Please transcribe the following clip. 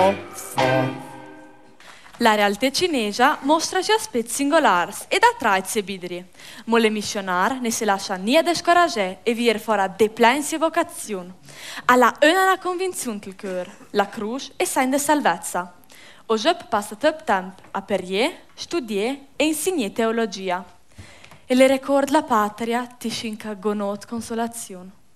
La realtà cinese mostra già aspetti singolari ed attrae bidri. Ma le missionari ne si lasciano nie descoraggiare e vier fuori deplensi e vocazione. Alla una convinzione del cuore, la croce e segno di salvezza. Oggi passa tutto tempo a perier, studiare e insegnare teologia. E le ricorda la patria ti scinca gonot consolazione.